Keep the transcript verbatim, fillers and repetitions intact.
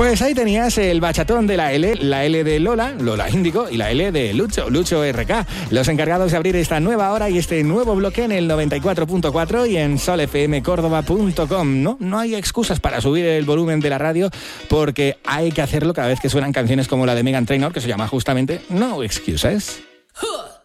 Pues ahí tenías el bachatón de la L, la L de Lola, Lola Índigo, y la L de Lucho, Lucho R K, los encargados de abrir esta nueva hora y este nuevo bloque en el noventa y cuatro punto cuatro y en sol f m córdoba punto com. No, no hay excusas para subir el volumen de la radio, porque hay que hacerlo cada vez que suenan canciones como la de Meghan Trainor, que se llama justamente No Excuses.